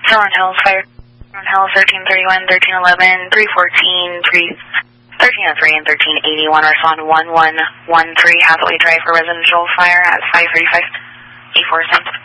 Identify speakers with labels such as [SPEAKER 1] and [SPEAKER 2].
[SPEAKER 1] Soren Hills Fire. Soren Hills 1331, 1311, 314, 1303, and 1381. Respond 1113 Hathaway Drive for residential fire at 535. 84 cents.